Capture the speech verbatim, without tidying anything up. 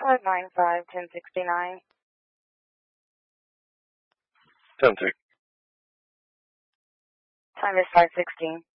five nine five, ten sixty-nine. ten six. Time is five sixteen.